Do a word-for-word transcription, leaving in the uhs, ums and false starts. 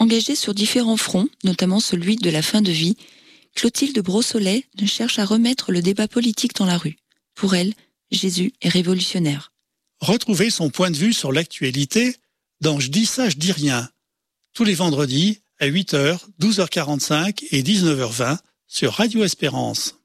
Engagée sur différents fronts, notamment celui de la fin de vie, Clotilde Brossolet ne cherche à remettre le débat politique dans la rue. Pour elle, Jésus est révolutionnaire. Retrouvez son point de vue sur l'actualité dans Je dis ça, je dis rien. Tous les vendredis à huit heures, douze heures quarante-cinq et dix-neuf heures vingt sur Radio Espérance.